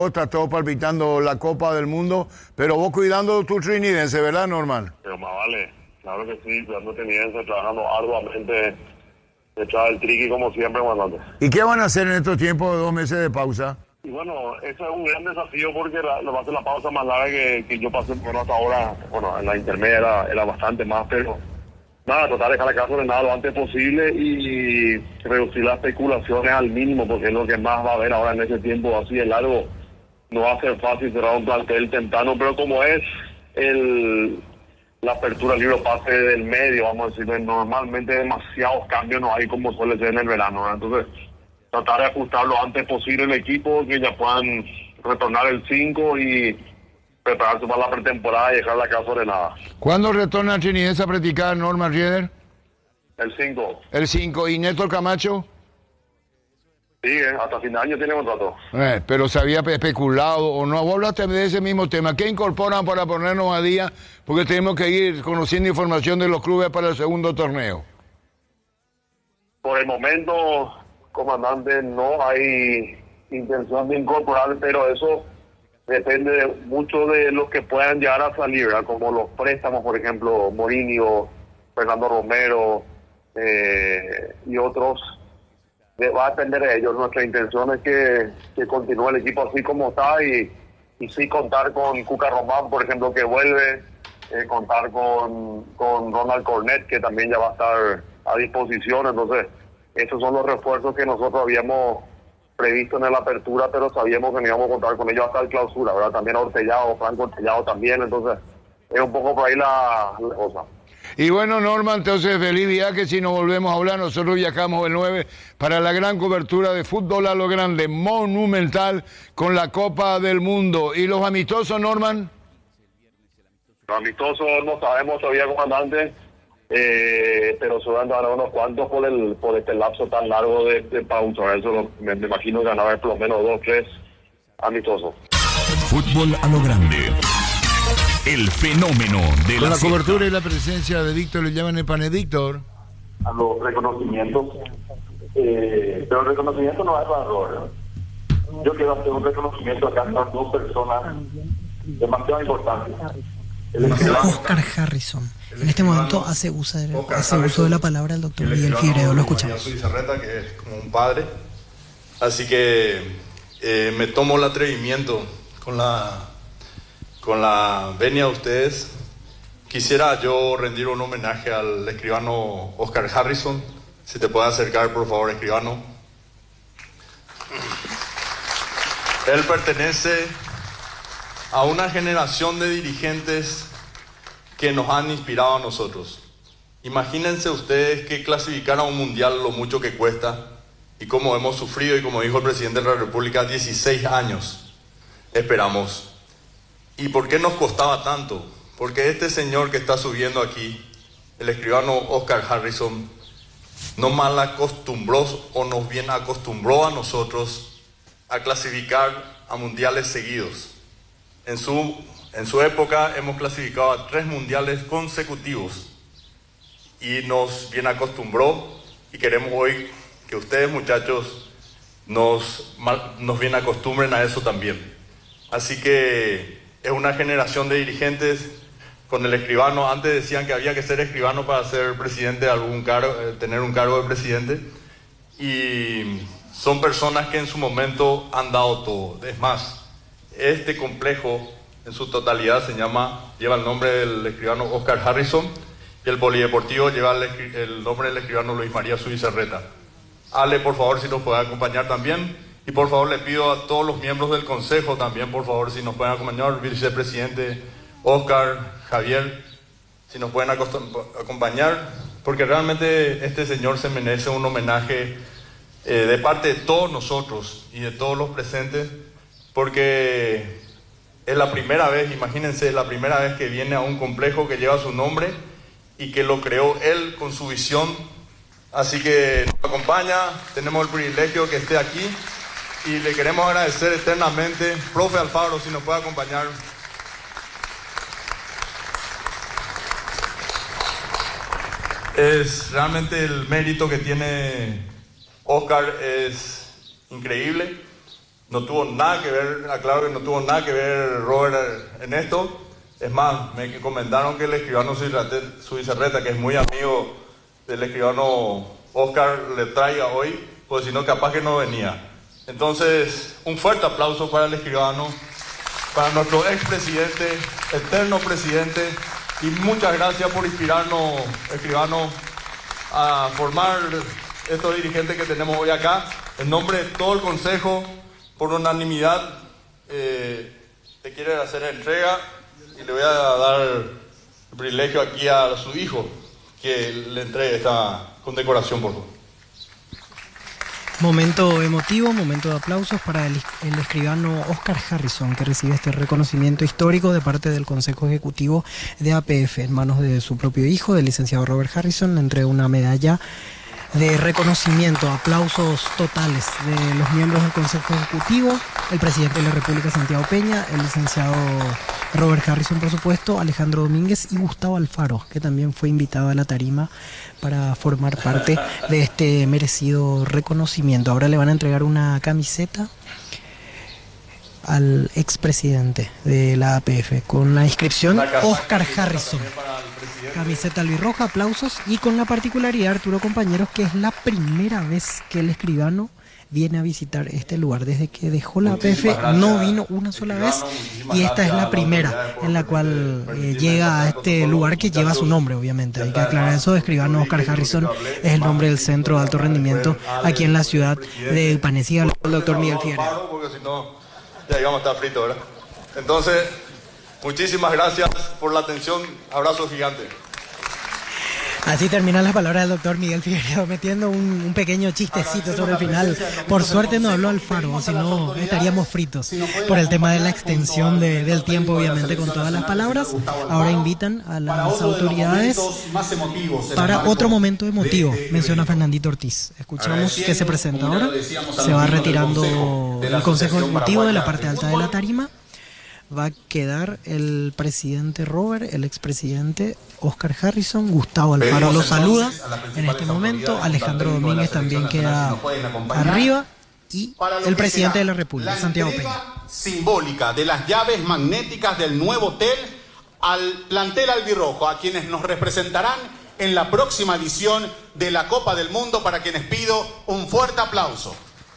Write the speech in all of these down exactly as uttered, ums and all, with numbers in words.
Está todo palpitando la Copa del Mundo, pero vos cuidando tu trinidense, ¿verdad, Norman? Pero más vale, claro que sí, cuidando trinidense, trabajando arduamente detrás del triqui como siempre, comandante. ¿Y qué van a hacer en estos tiempos de dos meses de pausa? Y bueno, eso es un gran desafío porque la, lo va a ser la pausa más larga que, que yo pasé, bueno, hasta ahora, bueno, en la intermedia era, era bastante más, pero nada, tratar de dejar la casa ordenada lo antes posible y reducir las especulaciones al mínimo, porque es lo que más va a haber ahora en ese tiempo así de largo. No va a ser fácil cerrar un plantel temprano, pero como es el la apertura del libro pase del medio, vamos a decirlo, normalmente demasiados cambios no hay como suele ser en el verano, ¿verdad? Entonces, tratar de ajustar lo antes posible el equipo, que ya puedan retornar el cinco y prepararse para la pretemporada y dejar la casa ordenada. ¿Cuándo retorna Trinidense a practicar, Norman Rieder? El cinco. El cinco. ¿Y Néstor Camacho? Sí, eh, hasta fin de año tiene contrato. Eh, pero se había especulado o no. Vos hablaste de ese mismo tema. ¿Qué incorporan para ponernos a día? Porque tenemos que ir conociendo información de los clubes para el segundo torneo. Por el momento, comandante, no hay intención de incorporar, pero eso depende de, mucho de los que puedan llegar a salir, ¿verdad? Como los préstamos, por ejemplo, Mourinho, Fernando Romero eh, y otros. Va a depender de ellos. Nuestra intención es que, que continúe el equipo así como está y, y sí contar con Cuca Román, por ejemplo, que vuelve, eh, contar con, con Ronald Cornet, que también ya va a estar a disposición. Entonces, esos son los refuerzos que nosotros habíamos previsto en la apertura, pero sabíamos que no íbamos a contar con ellos hasta el clausura, ¿verdad? También Ortellado, Franco Ortellado también, entonces es un poco por ahí la, la cosa. Y bueno, Norman, entonces feliz viaje. Si nos volvemos a hablar, nosotros viajamos el nueve para la gran cobertura de fútbol a lo grande, monumental, con la Copa del Mundo. ¿Y los amistosos, Norman? Los amistosos no sabemos todavía, comandante, eh, pero se van a dar unos cuantos por el por este lapso tan largo de, de pausa. Eso lo, me, me imagino que van a haber por lo menos dos, tres amistosos. Fútbol a lo grande. El fenómeno de Con la, la cita. cobertura y la presencia de Víctor, le llaman el Panedictor. A los reconocimientos, eh, pero el reconocimiento no es error. Yo quiero hacer un reconocimiento acá a las dos personas demasiado importantes. Oscar Harrison. En este momento hace uso de, hace uso de la palabra el doctor Miguel Figueiredo. Lo escuchamos. María Zubizarreta, que es como un padre. Así que eh, me tomo el atrevimiento con la con la venia de ustedes. Quisiera yo rendir un homenaje al escribano Oscar Harrison. Si te puede acercar, por favor, escribano. Él pertenece a una generación de dirigentes que nos han inspirado a nosotros. Imagínense ustedes que clasificar a un mundial lo mucho que cuesta y cómo hemos sufrido, y como dijo el presidente de la República, dieciséis años esperamos. ¿Y por qué nos costaba tanto? Porque este señor que está subiendo aquí, el escribano Oscar Harrison, no mal acostumbró o nos bien acostumbró a nosotros a clasificar a mundiales seguidos. En su, en su época hemos clasificado a tres mundiales consecutivos y nos bien acostumbró, y queremos hoy que ustedes, muchachos, nos, nos bien acostumbren a eso también. Así que es una generación de dirigentes con el escribano. Antes decían que había que ser escribano para ser presidente de algún cargo, eh, tener un cargo de presidente. Y son personas que en su momento han dado todo. Es más, este complejo en su totalidad se llama, lleva el nombre del escribano Oscar Harrison, y el polideportivo lleva el, el nombre del escribano Luis María Zubizarreta. Ale, por favor, si nos puede acompañar también. Y por favor le pido a todos los miembros del consejo también, por favor, si nos pueden acompañar, el vicepresidente Oscar, Javier, si nos pueden acompañar, porque realmente este señor se merece un homenaje eh, de parte de todos nosotros y de todos los presentes, porque es la primera vez, imagínense, es la primera vez que viene a un complejo que lleva su nombre y que lo creó él con su visión. Así que nos acompaña, tenemos el privilegio que esté aquí. Y le queremos agradecer eternamente. Profe Alfaro, si nos puede acompañar. Es realmente el mérito que tiene Oscar es increíble. no tuvo nada que ver, aclaro que no tuvo nada que ver Robert en esto. Es más, me comentaron que el escribano Zubizarreta, que es muy amigo del escribano Oscar, le traiga hoy, pues si no capaz que no venía. Entonces, un fuerte aplauso para el escribano, para nuestro expresidente, eterno presidente, y muchas gracias por inspirarnos, escribano, a formar estos dirigentes que tenemos hoy acá. En nombre de todo el Consejo, por unanimidad, eh, te quiere hacer entrega y le voy a dar el privilegio aquí a su hijo que le entregue esta condecoración, por favor. Momento emotivo, momento de aplausos para el, el escribano Oscar Harrison, que recibe este reconocimiento histórico de parte del Consejo Ejecutivo de A P F en manos de su propio hijo, del licenciado Robert Harrison. Le entrega una medalla de reconocimiento, aplausos totales de los miembros del Consejo Ejecutivo, el presidente de la República, Santiago Peña, el licenciado Robert Harrison, por supuesto, Alejandro Domínguez y Gustavo Alfaro, que también fue invitado a la tarima para formar parte de este merecido reconocimiento. Ahora le van a entregar una camiseta al expresidente de la A P F con la inscripción Oscar Harrison. Camiseta albirroja, aplausos, y con la particularidad, Arturo, compañeros, que es la primera vez que el escribano viene a visitar este lugar. Desde que dejó la A P F no vino una sola vez, y esta es la primera en la cual eh, llega a este lugar que lleva su nombre, obviamente. Hay que aclarar eso. Escribano Oscar Harrison es el nombre del Centro de Alto Rendimiento aquí en la ciudad de Panecilla, el doctor Miguel Figueredo. Porque si no, ya íbamos a estar fritos, ¿verdad? Entonces, muchísimas gracias por la atención. Abrazo gigante. Así terminan las palabras del doctor Miguel Figueredo, metiendo un, un pequeño chistecito sobre el final. Por suerte no habló Alfaro, si no estaríamos fritos por el tema de la extensión de, del tiempo, obviamente, con todas las palabras. Ahora invitan a las autoridades para otro momento emotivo, menciona Fernandito Ortiz. Escuchamos que se presenta ahora. Se va retirando el Consejo Ejecutivo de la parte alta de la tarima. Va a quedar el presidente Robert, el expresidente Oscar Harrison, Gustavo Alfaro lo saluda en este momento, Alejandro Domínguez también queda arriba, y el presidente de la República, Santiago Peña. Simbólica de las llaves magnéticas del nuevo hotel al plantel albirrojo, a quienes nos representarán en la próxima edición de la Copa del Mundo, para quienes pido un fuerte aplauso.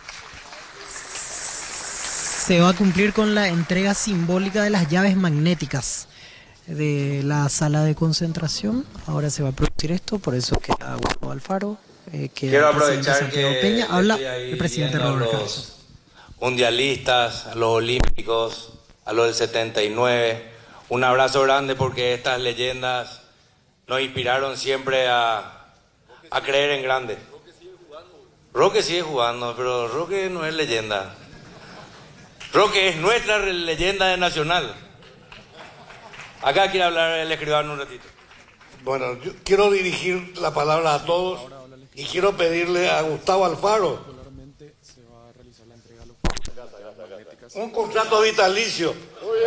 Se va a cumplir con la entrega simbólica de las llaves magnéticas de la sala de concentración. Ahora se va a producir esto, por eso queda Gustavo Alfaro, eh, que quiero aprovechar que Peña. Habla el presidente Robert a los mundialistas, a los olímpicos, a los del setenta y nueve. Un abrazo grande, porque estas leyendas nos inspiraron siempre a, a creer en grande. Roque sigue jugando, pero Roque no es leyenda. Roque es nuestra leyenda de Nacional. Acá quiere hablar el escribano un ratito. Bueno, yo quiero dirigir la palabra a todos y quiero pedirle a Gustavo Alfaro un contrato vitalicio.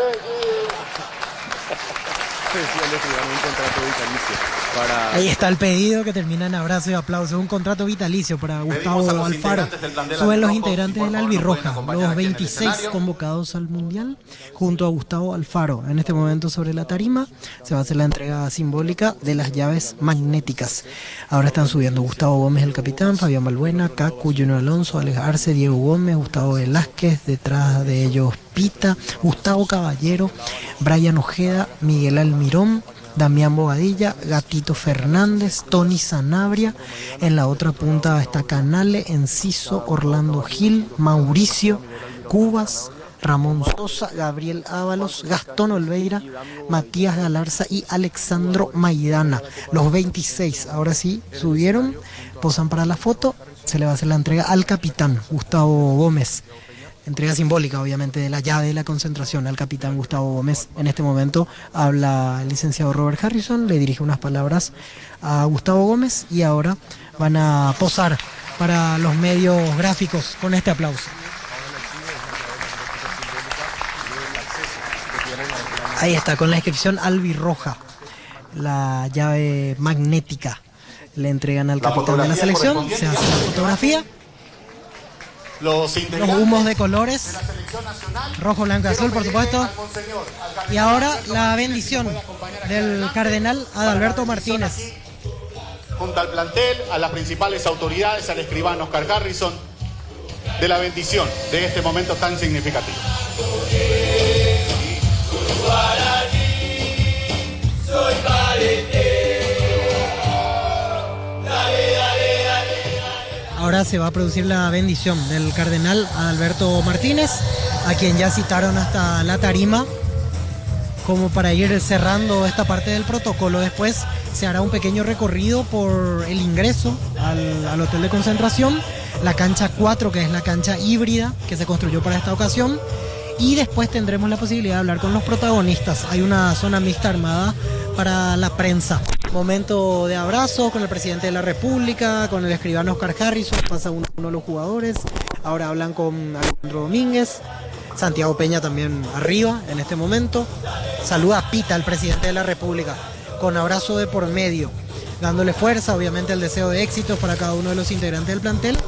Ahí está el pedido, que termina en abrazo y aplauso. Un contrato vitalicio para Gustavo Alfaro. Suben los integrantes de la albirroja, los veintiséis convocados al Mundial, junto a Gustavo Alfaro. En este momento, sobre la tarima se va a hacer la entrega simbólica de las llaves magnéticas. Ahora están subiendo Gustavo Gómez, el capitán, Fabián Balbuena, Cacu, Junior Alonso, Alex Arce, Diego Gómez, Gustavo Velázquez, detrás de ellos Pita, Gustavo Caballero, Brian Ojeda, Miguel Almirón, Damián Bobadilla, Gatito Fernández, Tony Sanabria. En la otra punta está Canale, Enciso, Orlando Gil, Mauricio Cubas, Ramón Sosa, Gabriel Ábalos, Gastón Olveira, Matías Galarza y Alexandro Maidana. Los veintiséis, ahora sí, subieron, posan para la foto. Se le va a hacer la entrega al capitán Gustavo Gómez. Entrega simbólica, obviamente, de la llave de la concentración al capitán Gustavo Gómez. En este momento habla el licenciado Robert Harrison, le dirige unas palabras a Gustavo Gómez, y ahora van a posar para los medios gráficos con este aplauso. Ahí está, con la inscripción albirroja, la llave magnética. Le entregan al capitán de la selección, se hace la fotografía. los Los humos de colores, rojo, blanco y azul, por supuesto. Y ahora la bendición del cardenal Adalberto Martínez. Junto al plantel, a las principales autoridades, al escribano Oscar Harrison, de la bendición de este momento tan significativo. Soy Ahora se va a producir la bendición del cardenal Adalberto Martínez, a quien ya citaron hasta la tarima, como para ir cerrando esta parte del protocolo. Después se hará un pequeño recorrido por el ingreso al, al hotel de concentración, la cancha cuatro, que es la cancha híbrida que se construyó para esta ocasión, y después tendremos la posibilidad de hablar con los protagonistas. Hay una zona mixta armada para la prensa. Momento de abrazo con el presidente de la República, con el escribano Oscar Harrison, pasa uno, uno de los jugadores, ahora hablan con Alejandro Domínguez, Santiago Peña también arriba en este momento, saluda a Pita, el presidente de la República, con abrazo de por medio, dándole fuerza, obviamente el deseo de éxitos para cada uno de los integrantes del plantel,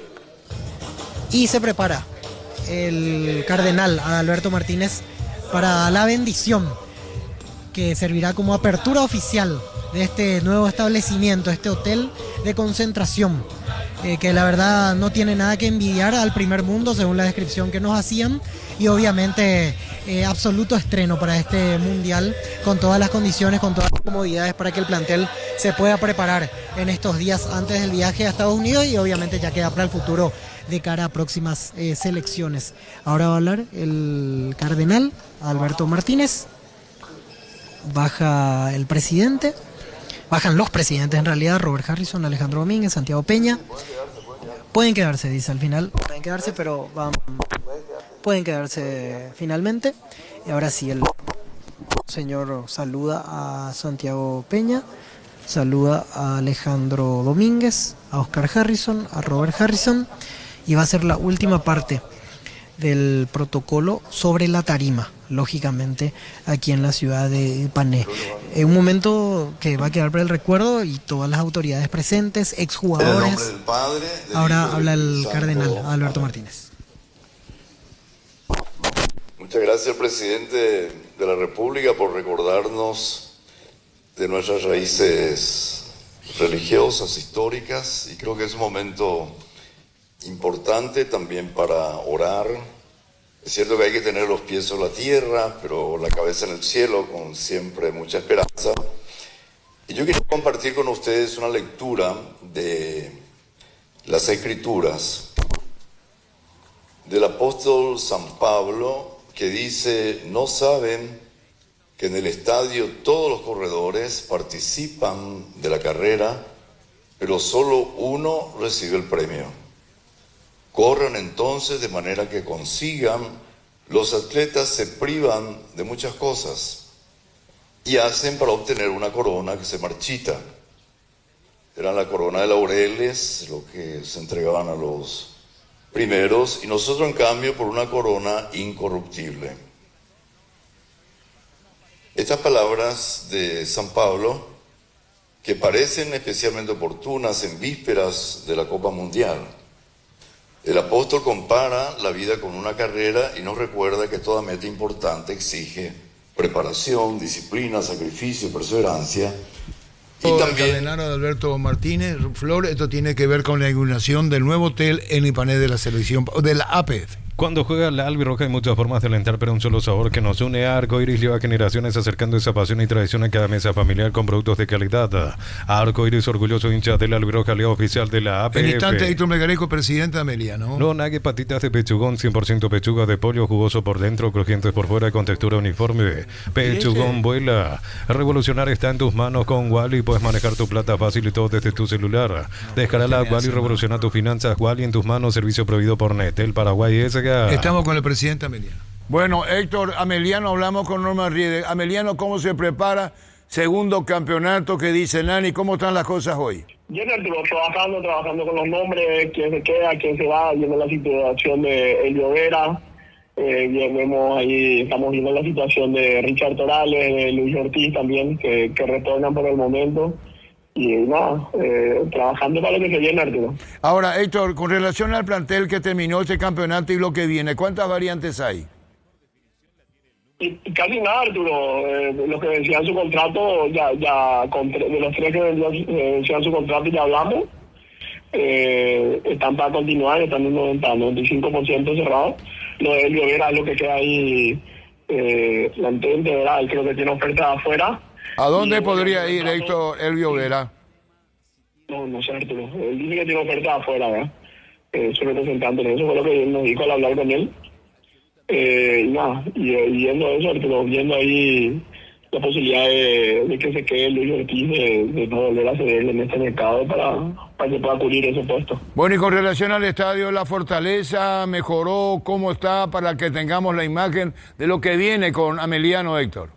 y se prepara el cardenal Adalberto Martínez para la bendición, que servirá como apertura oficial de este nuevo establecimiento, este hotel de concentración, eh, que la verdad no tiene nada que envidiar al primer mundo, según la descripción que nos hacían, y obviamente eh, absoluto estreno para este mundial, con todas las condiciones, con todas las comodidades para que el plantel se pueda preparar en estos días antes del viaje a Estados Unidos, y obviamente ya queda para el futuro de cara a próximas eh, selecciones. Ahora va a hablar el cardenal Adalberto Martínez, baja el presidente, bajan los presidentes en realidad, Robert Harrison, Alejandro Domínguez, Santiago Peña. Pueden quedarse, dice al final, pueden quedarse, pero van, pueden quedarse finalmente. Y ahora sí, el señor saluda a Santiago Peña, saluda a Alejandro Domínguez, a Oscar Harrison, a Robert Harrison, y va a ser la última parte del protocolo sobre la tarima, lógicamente, aquí en la ciudad de Ipané. En un momento que va a quedar para el recuerdo, y todas las autoridades presentes, exjugadores. Padre, Ahora habla el cardenal Adalberto Martínez. Muchas gracias, presidente de la República, por recordarnos de nuestras raíces religiosas, históricas, y creo que es un momento importante también para orar. Es cierto que hay que tener los pies sobre la tierra, pero la cabeza en el cielo, con siempre mucha esperanza. Y yo quiero compartir con ustedes una lectura de las Escrituras del apóstol San Pablo, que dice: no saben que en el estadio todos los corredores participan de la carrera, pero solo uno recibe el premio. Corran entonces de manera que consigan. Los atletas se privan de muchas cosas y hacen para obtener una corona que se marchita. Era la corona de laureles, lo que se entregaban a los primeros, y nosotros en cambio por una corona incorruptible. Estas palabras de San Pablo, que parecen especialmente oportunas en vísperas de la Copa Mundial. El apóstol compara la vida con una carrera y nos recuerda que toda meta importante exige preparación, disciplina, sacrificio, perseverancia. Y el también... cardenal Adalberto Martínez, Flor, esto tiene que ver con la inauguración del nuevo hotel en Ipané de la selección, de la A P F. Cuando juega la albirroja hay muchas formas de alentar, pero un solo sabor que nos une. Arcoiris lleva generaciones acercando esa pasión y tradición a cada mesa familiar con productos de calidad. Arcoiris, orgulloso hincha de la albirroja, aliado oficial de la A P F. En instante, Héctor Melgarejo, presidente de Amelia, ¿no? No, nague, patitas de pechugón, cien por ciento pechuga de pollo, jugoso por dentro, crujientes por fuera, con textura uniforme. Pechugón vuela. Revolucionar está en tus manos con Wally. Puedes manejar tu plata fácil y todo desde tu celular. Descarala Wally, revoluciona tus finanzas. Wally en tus manos, servicio prohibido por Netel, Paraguay, S G A. Estamos con el presidente Ameliano. Bueno, Héctor, Ameliano, hablamos con Norma Riede. Ameliano, ¿cómo se prepara? Segundo campeonato que dice Nani, ¿cómo están las cosas hoy? Bien, Arturo, trabajando, trabajando con los nombres, quién se queda, quién se va, viendo la situación de Elio Vera, eh, bien, vemos ahí, estamos viendo la situación de Richard Torales, de Luis Ortiz también, que, que retornan por el momento. y nada, eh, trabajando para lo que se viene, Arturo. Ahora, Héctor, con relación al plantel que terminó este campeonato y lo que viene, ¿cuántas variantes hay? Y, y casi nada, Arturo. Eh, los que vencían su contrato, ya, ya con tre- de los tres que vencían, eh, vencían su contrato ya hablamos. Eh, están para continuar, están en un noventa, noventa y cinco por ciento cerrado. Lo de Elvio Vera es lo que queda ahí eh, latente, ¿verdad? Y creo que tiene oferta afuera. ¿A dónde y, podría bueno, ir Héctor Elvio Vera? No, no sé, Arturo. Él dice que tiene oferta afuera, ¿verdad? Eh, su representante, eso fue lo que él nos dijo al hablar con él. Eh, y nada, y, y viendo eso, Arturo, viendo ahí la posibilidad de, de que se quede Luis Ortiz, de, de no volver a cederle en este mercado para, para que pueda cubrir ese puesto. Bueno, y con relación al estadio, la fortaleza mejoró, ¿cómo está? Para que tengamos la imagen de lo que viene con Ameliano, Héctor.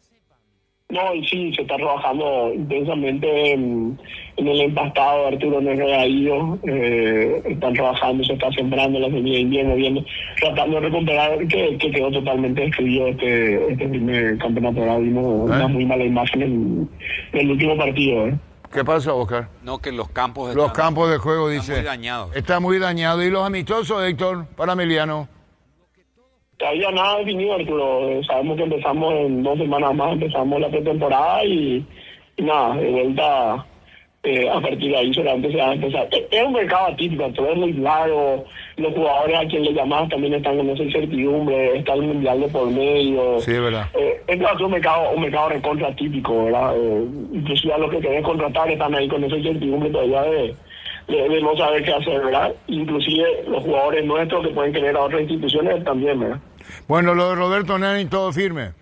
No, y sí, se está trabajando intensamente en, en el empastado, Arturo, en el regadío. Eh, están trabajando, se está sembrando la semilla de invierno, viendo, tratando de recuperar que, que quedó totalmente destruido este, este primer campeonato. Ahora vimos ¿Eh? una muy mala imagen en, en el último partido. ¿eh? ¿Qué pasa, Oscar? No, que los campos Los campos de juego, están dice. muy dañados. Está muy dañado. ¿Y los amistosos, Héctor, para Ameliano? Todavía nada definido, Arturo. Eh, sabemos que empezamos en dos semanas más, empezamos la pretemporada y, y nada, de vuelta eh, a partir de ahí solamente se va a empezar. Es, es un mercado atípico, todo es muy largo. Los jugadores a quien le llamas también están con esa incertidumbre, está el mundial de por medio. Sí, es verdad. Eh, es un mercado, un mercado recontra atípico, ¿verdad? Eh, inclusive a los que querés contratar están ahí con esa incertidumbre todavía de. De, de no saber qué hacer, ¿verdad? Inclusive los jugadores nuestros que pueden querer a otras instituciones también, ¿verdad? Bueno, lo de Roberto Nani, todo firme.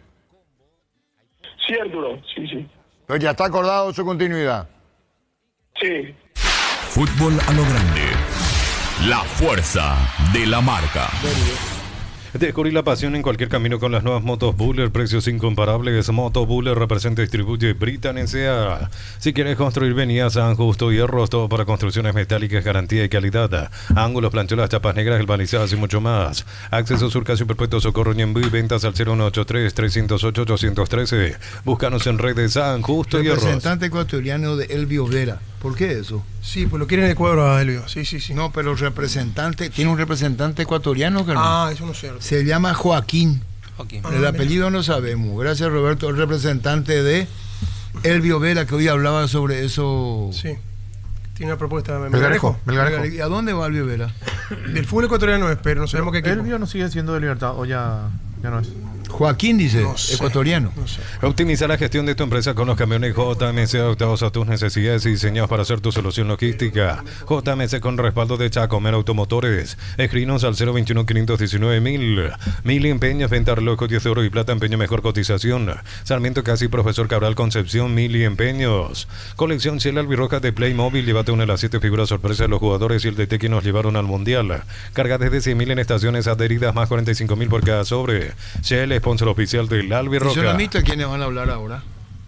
Sí, Arturo, sí, sí. Pues ya está acordado su continuidad. Sí. Fútbol a lo grande. La fuerza de la marca. Descubrir la pasión en cualquier camino con las nuevas motos Buller, precios incomparables. Moto Buller representa y distribuye Britan S A. Si quieres construir, vení a San Justo Hierros, todo para construcciones metálicas, garantía y calidad. Ángulos, planchuelas, chapas negras, galvanizadas y mucho más. Acceso Sur, Casio Perpetuo, Socorro, Ñemby, ventas al cero uno ocho tres, tres cero ocho, ocho uno tres. Búscanos en redes San Justo Hierros. Representante ecuatoriano de Elvio Vera. ¿Por qué eso? Sí, pues lo quieren en el cuadro a Elvio. Sí, sí, sí. No, pero representante, tiene un representante ecuatoriano, que Ah, eso no es cierto. Se llama Joaquín. Joaquín. El Ah, apellido no sabemos. Gracias, Roberto, el representante de Elvio Vera, que hoy hablaba sobre eso. Sí. Tiene una propuesta de Melgarejo. Melgarejo. ¿Y a dónde va Elvio Vera? Del fútbol ecuatoriano es, pero no sabemos qué equipo. Elvio no sigue siendo de Libertad, o ya, ya no es. Joaquín dice, No sé, ecuatoriano. no sé. Optimiza la gestión de tu empresa con los camiones J M C adaptados a tus necesidades y diseñados para hacer tu solución logística. J M C con respaldo de Chacomer Automotores. Escrinos al cero veintiuno, quinientos diecinueve mil. Mil empeños, venta reloj diez oro y plata, empeño mejor cotización. Sarmiento Casi, Profesor Cabral Concepción, mil y empeños. Colección Cielo Albirroja de Playmobil, llévate una de las siete figuras sorpresa de los jugadores y el de T que nos llevaron al Mundial. Carga desde cien mil en estaciones adheridas, más cuarenta y cinco mil por cada sobre. Shell, sponsor oficial del Albirroca. ¿Y Sonamita quiénes van a hablar ahora?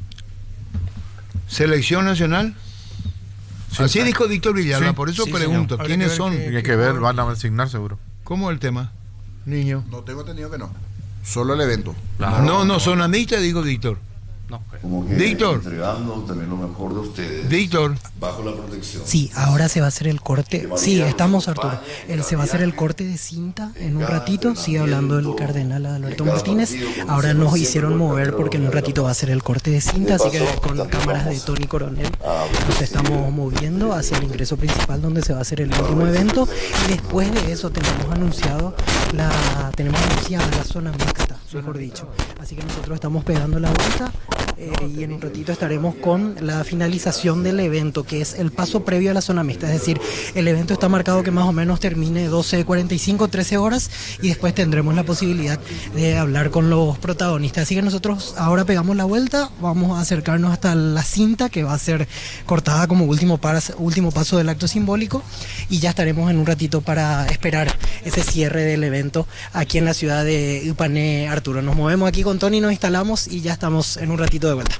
¿Selección nacional? Sí, Así dijo Víctor Villalba, sí, por eso sí, pregunto, señor. ¿Quiénes son? Que, hay que ver, van a asignar seguro. ¿Cómo es el tema, niño? No tengo entendido que no. Solo el evento. Claro. No, no, Sonamita, digo Víctor. No, como que Víctor, entregando también lo mejor de ustedes. Víctor, bajo la protección. Sí, ahora se va a hacer el corte. Sí, estamos, Arturo. Él se va a hacer el corte de cinta en un ratito. Sigue hablando el cardenal Alberto Martínez. Ahora nos hicieron mover porque en un ratito va a ser el corte de cinta. Así que con cámaras de Tony Coronel nos estamos moviendo hacia el ingreso principal donde se va a hacer el último evento. Y después de eso tenemos anunciado la tenemos anunciada la zona mixta, mejor dicho. Así que nosotros estamos pegando la vuelta. Eh, y en un ratito estaremos con la finalización del evento, que es el paso previo a la zona mixta. Es decir, el evento está marcado que más o menos termine doce cuarenta y cinco, trece horas, y después tendremos la posibilidad de hablar con los protagonistas. Así que nosotros ahora pegamos la vuelta, vamos a acercarnos hasta la cinta que va a ser cortada como último, pas, último paso del acto simbólico, y ya estaremos en un ratito para esperar ese cierre del evento aquí en la ciudad de Ipané, Arturo. Nos movemos aquí con Tony, nos instalamos y ya estamos en un ratito de vuelta.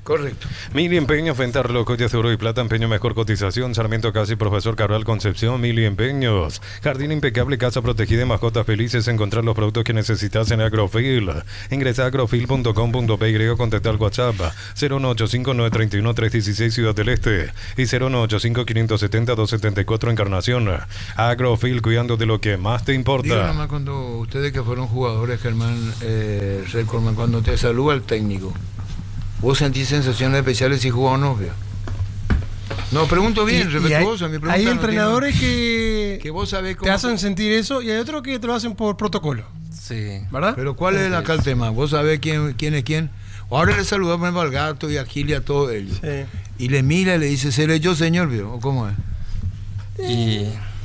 Correcto. Mili Empeños, venta reloj, joyas de oro y plata, empeño mejor cotización, Sarmiento Casi, Profesor Cabral Concepción, Mili Empeños, jardín impecable, casa protegida y mascotas felices, encontrar los productos que necesitas en Agrofil. Ingresa a agrofil punto com punto pe y o contacta al WhatsApp cero uno ocho cinco nueve tres uno tres uno seis Ciudad del Este y cero uno ocho cinco cinco siete cero dos siete cuatro Encarnación. Agrofil, cuidando de lo que más te importa. Diga nomás cuando ustedes que fueron jugadores, Germán, eh, Recordman, cuando te saluda el técnico, ¿vos sentís sensaciones especiales si jugó o no? Vio? No, pregunto bien, Y- y respetuoso. hay, mi pregunta hay no entrenadores tiene- que, que vos sabés cómo te hacen sentir eso y hay otros que te lo hacen por protocolo. Sí. ¿Verdad? Pero ¿cuál es acá el tema? ¿Vos sabés quién, quién es quién? Ahora le saludamos al gato y a Gil y a todos ellos. Sí. Y le mira y le dice, ¿seré yo, señor? ¿Vio? ¿O cómo es? Y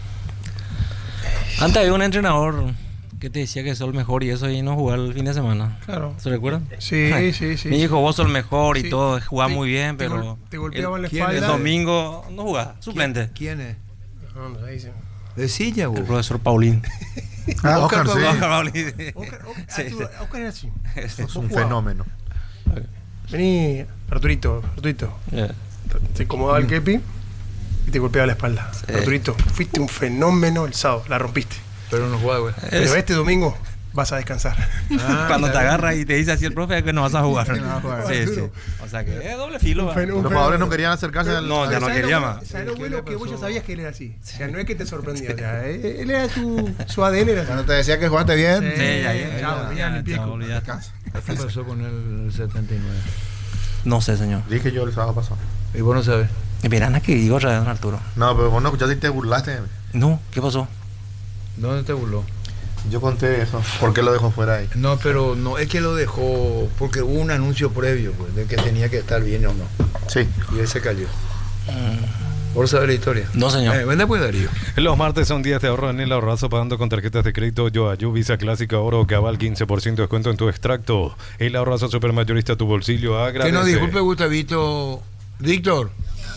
antes había un entrenador que te decía que sos el mejor y eso y no jugar el fin de semana. Claro. ¿Se recuerdan? Sí, Ay, sí, sí. Me dijo, vos sos el mejor y Sí. todo, jugás Te- muy bien, te pero gol- te golpeaba en la el, espalda. el domingo no jugás, suplente. ¿Quién es? No, no, ahí sí. De silla, vos. El profesor Paulín. Ah, Oscar, sí. Oscar Paulín. Oscar, Oscar, Sí, Arturo, sí. Oscar era así. Es Vos un jugabas. fenómeno. Vení, Arturito, Arturito. Yeah. Te acomodaba el kepi y te golpeaba la espalda. Sí. Arturito, fuiste un fenómeno el sábado, la rompiste. Pero no juega, güey. Pero Es- este domingo vas a descansar. Ah, Cuando te claro. agarra y te dice así el profe que no vas a jugar. Que no vas a jugar. Sí, sí. O sea que es doble filo. Un va. fen- un Los jugadores no querían acercarse al. No, ya no ¿Sabes quería lo más. bueno- ¿Sabes lo ¿Qué bueno? le Que vos ya pasó? sabías que él era así. O sea, no es que te sorprendía. O sea, él, él era su, su A D N. Era así. Cuando te decía que jugaste bien. Sí, ya, ya, Chao, ya, ya, ya, ni pico. chao, olvídate. ¿Qué pasó con el setenta y nueve? No sé, señor. Dije yo el sábado pasado. Y vos no sabés. Verán a que digo otra vez, don Arturo. No, pero vos no escuchaste y te burlaste de mí. No, ¿qué pasó? ¿Dónde te burló? Yo conté eso. ¿Por qué lo dejó fuera ahí? No, pero no es que lo dejó porque hubo un anuncio previo, pues, de que tenía que estar bien o no. Sí. Y él se cayó. ¿Vos sabés la historia? No, señor. Eh, vende pues, Darío. Los martes son días de ahorro en el ahorrazo pagando con tarjetas de crédito Yoayu, Visa Clásica Oro Cabal, quince por ciento de descuento en tu extracto. El ahorrazo supermayorista, tu bolsillo agradece. Que no, disculpe, Gustavito. Víctor.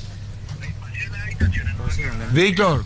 Víctor.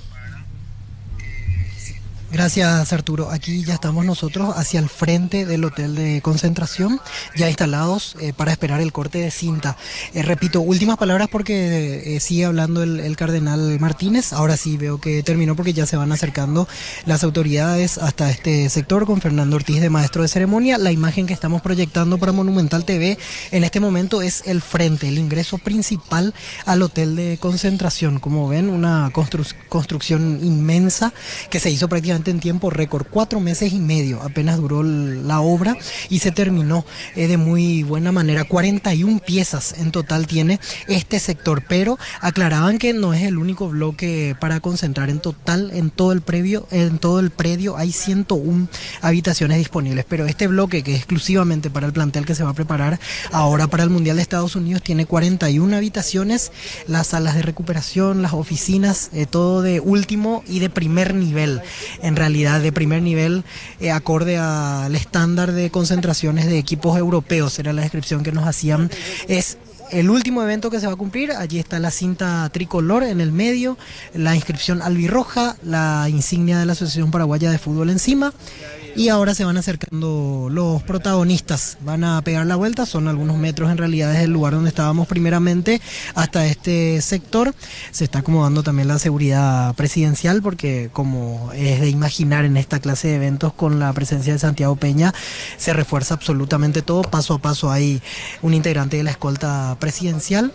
Gracias, Arturo. Aquí ya estamos nosotros hacia el frente del hotel de concentración, ya instalados eh, para esperar el corte de cinta. Eh, repito, últimas palabras porque eh, sigue hablando el, el cardenal Martínez. Ahora sí veo que terminó porque ya se van acercando las autoridades hasta este sector con Fernando Ortiz de maestro de ceremonia. La imagen que estamos proyectando para Monumental T V en este momento es el frente, el ingreso principal al hotel de concentración. Como ven, una constru- construcción inmensa que se hizo prácticamente en tiempo récord, cuatro meses y medio apenas duró la obra y se terminó eh, de muy buena manera. cuarenta y una piezas en total tiene este sector, pero aclaraban que no es el único bloque para concentrar. En total, en todo el predio, en todo el predio hay ciento una habitaciones disponibles, pero este bloque, que es exclusivamente para el plantel que se va a preparar ahora para el Mundial de Estados Unidos, tiene cuarenta y una habitaciones, las salas de recuperación, las oficinas, eh, todo de último y de primer nivel. En realidad de primer nivel, eh, acorde al estándar de concentraciones de equipos europeos, era la descripción que nos hacían. Es el último evento que se va a cumplir. Allí está la cinta tricolor en el medio, la inscripción albirroja, la insignia de la Asociación Paraguaya de Fútbol encima. Y ahora se van acercando los protagonistas, van a pegar la vuelta, son algunos metros en realidad desde el lugar donde estábamos primeramente hasta este sector. Se está acomodando también la seguridad presidencial porque, como es de imaginar en esta clase de eventos con la presencia de Santiago Peña, se refuerza absolutamente todo. Paso a paso hay un integrante de la escolta presidencial.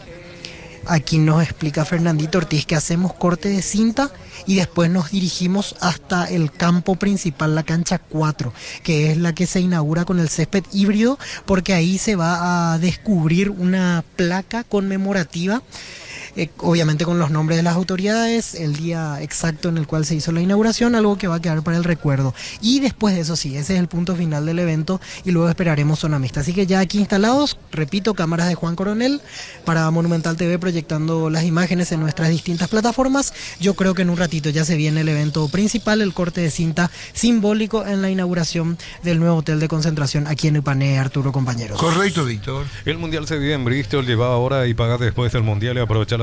Aquí nos explica Fernandito Ortiz que hacemos corte de cinta y después nos dirigimos hasta el campo principal, la cancha cuatro, que es la que se inaugura con el césped híbrido, porque ahí se va a descubrir una placa conmemorativa, eh, obviamente con los nombres de las autoridades, el día exacto en el cual se hizo la inauguración, algo que va a quedar para el recuerdo. Y después de eso sí, ese es el punto final del evento y luego esperaremos zona mixta. Así que ya aquí instalados, repito, cámaras de Juan Coronel para Monumental T V proyectando las imágenes en nuestras distintas plataformas. Yo creo que en un ratito ya se viene el evento principal, el corte de cinta simbólico en la inauguración del nuevo hotel de concentración aquí en Ipané, Arturo, compañeros. Correcto, Víctor. El Mundial se vive en Bristol, lleva ahora y paga después del Mundial y aprovecha las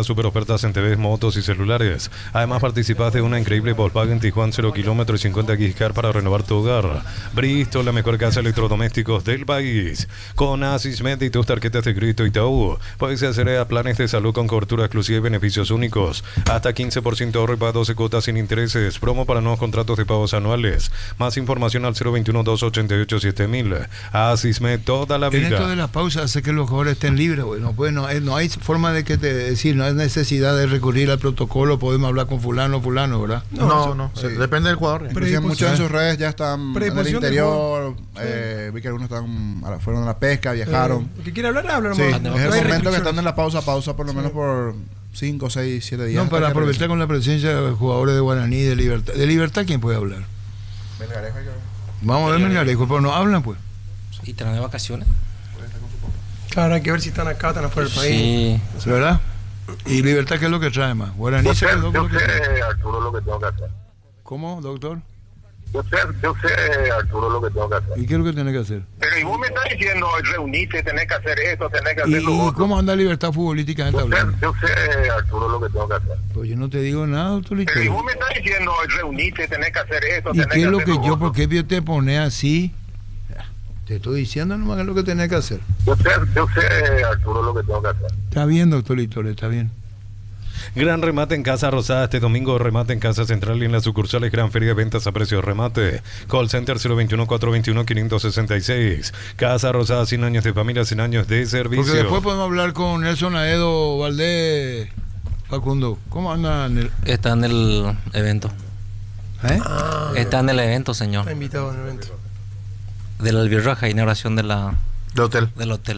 las super ofertas en T Vs, motos y celulares. Además, participás de una increíble Volkswagen Tijuana cero kilómetros y cincuenta gigas car para renovar tu hogar. Bristol, la mejor casa de electrodomésticos del país. Con Asismed y tus tarjetas de crédito Itaú, puedes acceder a planes de salud con cobertura exclusiva y beneficios únicos. Hasta quince por ciento ahorro y para doce cuotas sin intereses. Promo para nuevos contratos de pagos anuales. Más información al cero veintiuno, doscientos ochenta y ocho, siete mil. Asismed, toda la vida. En esto de la pausa hace que los jugadores estén libres, güey. No, pues, no, no hay forma de que te decir, no hay necesidad de recurrir al protocolo, podemos hablar con fulano, fulano, ¿verdad? No, no, no, sí. Depende del jugador. Inclusive muchos en sus redes ya están en el interior, eh, vi que algunos están, fueron a la pesca, viajaron. El que quiere hablar, habla. Sí, es el momento que están en la pausa, pausa por lo menos por cinco, seis, siete días. No, para aprovechar con la presencia de los jugadores de Guaraní, de Libertad. ¿De Libertad quién puede hablar? Melgarejo y yo. Vamos a ver Melgarejo, pero no hablan, pues. ¿Y están de vacaciones? Claro, hay que ver si están acá, están afuera del país. Sí. ¿Verdad? ¿Y Libertad qué es lo que trae más? Guaraní Yo se sé, quedó con yo lo que sé, trae. Arturo, lo que tengo que hacer. ¿Cómo, doctor? Yo sé, yo sé, Arturo, lo que tengo que hacer. ¿Y qué es lo que tiene que hacer? Pero y vos me estás diciendo, reunite, tenés que hacer esto, tenés que ¿Y, hacer lo y otro. cómo anda Libertad futbolísticamente Yo sé, hablando? yo sé, Arturo, lo que tengo que hacer. Pues yo no te digo nada, doctor. Pero y vos me estás diciendo, reunite, tenés que hacer esto, ¿Y tenés qué es que lo hacer que lo yo, otro. por qué te pone así? Te estoy diciendo nomás qué es lo que tenés que hacer. Yo sé, yo sé, Arturo, lo que tengo que hacer. Está bien, doctor Litor, está bien. Gran remate en Casa Rosada este domingo, remate en Casa Central y en las sucursales Gran Feria de Ventas a precio de remate. Call Center cero veintiuno, cuatrocientos veintiuno, quinientos sesenta y seis. Casa Rosada, cien años de familia, cien años de servicio. Porque después podemos hablar con Nelson Aedo Valdés. Facundo, ¿cómo anda? Nel? Está en el evento. ¿Eh? Ah, está en el evento, señor. Está invitado en el evento. De la albirroja, inauguración de la, del hotel. Del hotel.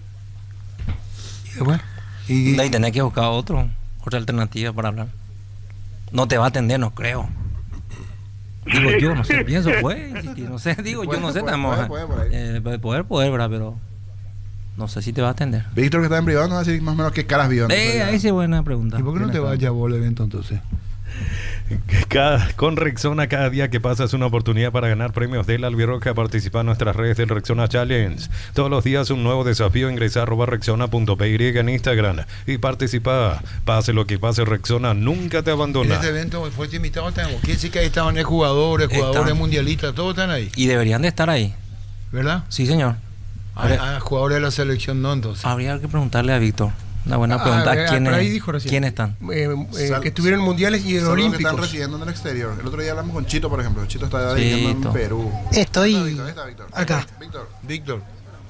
¿Y después? ¿Y? De ahí tenés que buscar otro, otra alternativa para hablar. No te va a atender, no creo. Digo yo, no sé, pienso, pues, no sé, digo yo, no sé, estamos. Poder, poder, eh, poder, poder, ¿verdad? Pero no sé si te va a atender. Víctor, que está en privado, no va a decir más o menos qué caras vio. Eh, ahí sí, buena pregunta. ¿Y por qué no te vayas a vos al evento entonces? Cada, con Rexona, cada día que pasa es una oportunidad para ganar premios de la Albirroja. Participa en nuestras redes del Rexona Challenge. Todos los días un nuevo desafío. Ingresa a arroba rexona punto p y en Instagram y participa. Pase lo que pase, Rexona nunca te abandona. En este evento fuiste invitado, tenemos. ¿Quién sí que ahí estaban eh, jugadores, jugadores están. mundialistas, todos están ahí? Y deberían de estar ahí. ¿Verdad? Sí, señor. A, a jugadores de la selección no, entonces. Habría que preguntarle a Víctor. Una buena pregunta. Ah, ¿Quién ahí dijo recién. ¿Quién están? Eh, eh, que estuvieron en mundiales y en Son olímpicos. Los que están residiendo en el exterior. El otro día hablamos con Chito, por ejemplo. Chito está viviendo en Perú. Estoy Víctor, está Víctor. acá. Víctor. Víctor.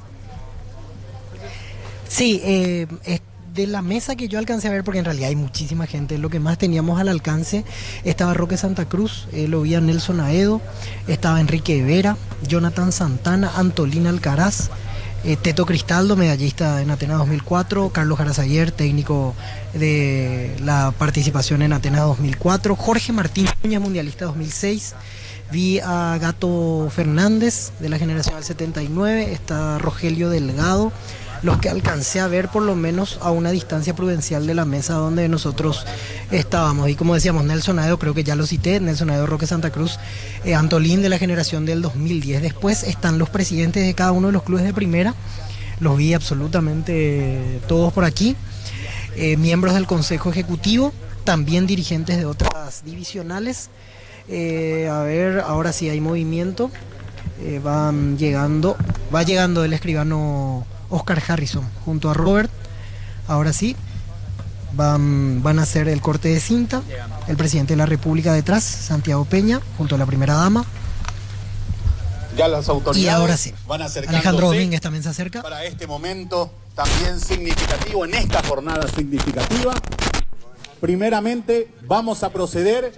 Sí, eh, es de la mesa que yo alcancé a ver, porque en realidad hay muchísima gente, lo que más teníamos al alcance, estaba Roque Santa Cruz, eh, lo vi a Nelson Aedo, estaba Enrique Vera, Jonathan Santana, Antolín Alcaraz, Eh, Teto Cristaldo, medallista en Atenas dos mil cuatro, Carlos Arazayer, técnico de la participación en Atenas dos mil cuatro, Jorge Martín Núñez, mundialista dos mil seis, vi a Gato Fernández de la generación del setenta y nueve, está Rogelio Delgado, los que alcancé a ver por lo menos a una distancia prudencial de la mesa donde nosotros estábamos. Y como decíamos, Nelson Aedo, creo que ya lo cité, Nelson Aedo, Roque Santa Cruz, eh, Antolín de la generación del dos mil diez. Después están los presidentes de cada uno de los clubes de primera, los vi absolutamente todos por aquí, eh, miembros del Consejo Ejecutivo, también dirigentes de otras divisionales. Eh, a ver, ahora sí hay movimiento, eh, van llegando, va llegando el escribano Oscar Harrison junto a Robert. Ahora sí, van, van a hacer el corte de cinta. El presidente de la República detrás, Santiago Peña, junto a la primera dama. Ya las autoridades y ahora sí, van acercándose. Alejandro Domínguez también se acerca. Para este momento también significativo, en esta jornada significativa, primeramente vamos a proceder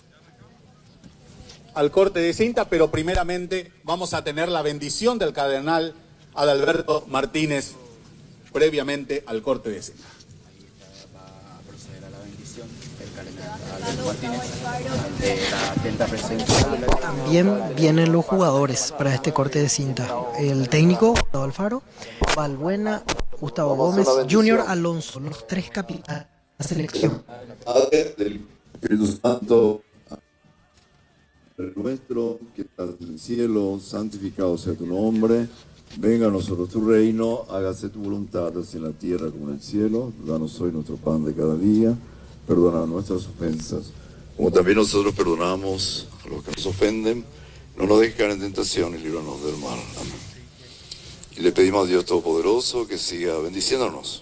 al corte de cinta, pero primeramente vamos a tener la bendición del cardenal Adalberto Martínez previamente al corte de cinta. Va a proceder a la bendición del cardenal Adalberto Martínez ante la atenta presencia. También vienen los jugadores para este corte de cinta. El técnico, Gustavo Alfaro, Valbuena, Gustavo Gómez, Junior Alonso, los tres capitanes de la selección. Padre del Espíritu Santo, nuestro que estás en el cielo, santificado sea tu nombre. Venga a nosotros tu reino, hágase tu voluntad, así en la tierra como en el cielo. Danos hoy nuestro pan de cada día, perdona nuestras ofensas, como también nosotros perdonamos a los que nos ofenden. No nos dejes caer en tentación y líbranos del mal. Amén. Y le pedimos a Dios Todopoderoso que siga bendiciéndonos,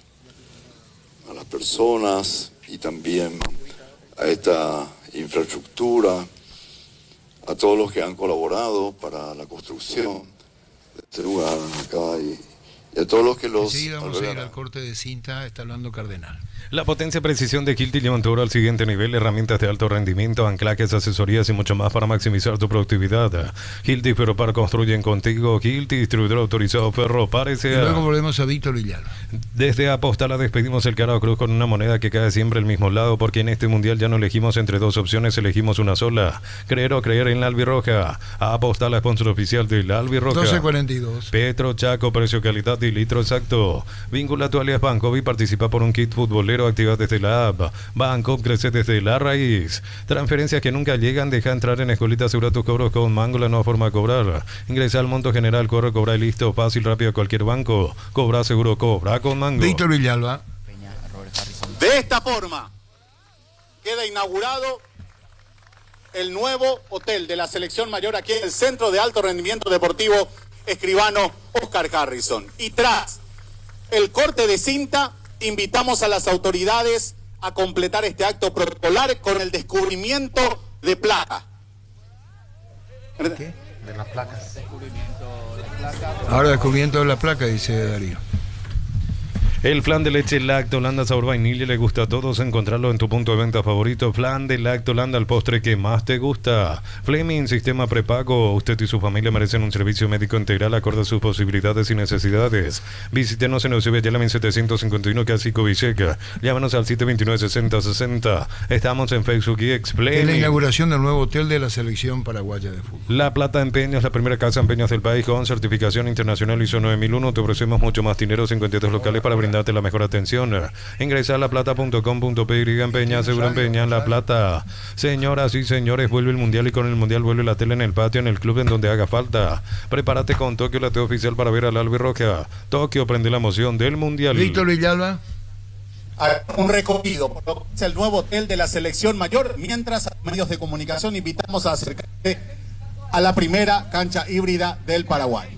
a las personas y también a esta infraestructura, a todos los que han colaborado para la construcción de este lugar acá y, y a todos los que los... Sí, vamos a ir al corte de cinta, está hablando Cardenal. La potencia y precisión de Hilti levantó ahora al siguiente nivel, herramientas de alto rendimiento, anclajes, asesorías y mucho más para maximizar tu productividad. Hilti Ferropar construyen contigo. Hilti, distribuidor autorizado Ferropar S A. Y luego volvemos a Víctor Villalba. Desde Apostala despedimos el Caro Cruz con una moneda que cae siempre el mismo lado, porque en este mundial ya no elegimos entre dos opciones, elegimos una sola. Creer o creer en la albirroja. Apostala, sponsor oficial de la albirroja. doce cuarenta y dos. Petro Chaco, precio, calidad y litro exacto. Vincula tu alias Banco y participa por un kit futbolero. Activa desde la app. Banco, crece desde la raíz. Transferencias que nunca llegan. Deja entrar en Escuelita, asegura tus cobros con Mango, la nueva forma de cobrar. Ingresa al monto general, corre, cobra y listo. Fácil, rápido, cualquier banco. Cobra seguro, cobra con Mango. Víctor Villalba. De esta forma queda inaugurado el nuevo hotel de la selección mayor aquí en el Centro de Alto Rendimiento Deportivo Escribano Oscar Harrison. Y tras el corte de cinta, invitamos a las autoridades a completar este acto protocolar con el descubrimiento de placa. ¿Qué? De las placas. Ahora descubrimiento de la placa, dice Darío. El flan de leche Lactolanda sabor vainilla le gusta a todos. Encontrarlo en tu punto de venta favorito. Flan de Lactolanda, el postre que más te gusta. Fleming, sistema prepago. Usted y su familia merecen un servicio médico integral acorde a sus posibilidades y necesidades. Visítenos en Eusebio Yalamin setecientos cincuenta y uno, Casico Viseca. Llámanos al siete dos nueve, sesenta sesenta. Estamos en Facebook y Explain. Es la inauguración del nuevo hotel de la selección paraguaya de fútbol. La Plata Empeños, la primera casa de empeños del país con certificación internacional I S O nueve mil uno. Te ofrecemos mucho más dinero, cincuenta y dos locales para brindar date la mejor atención. Ingresa a laplata punto com punto pe y empeña, seguro empeña La Plata. Señoras y señores, vuelve el mundial y con el mundial vuelve la tele en el patio, en el club, en donde haga falta. Prepárate con Tokio, la T oficial, para ver al albirroja. Tokio, prende la emoción del mundial. Víctor Villalba. Un recorrido por lo que es el nuevo hotel de la selección mayor, mientras a medios de comunicación invitamos a acercarse a la primera cancha híbrida del Paraguay.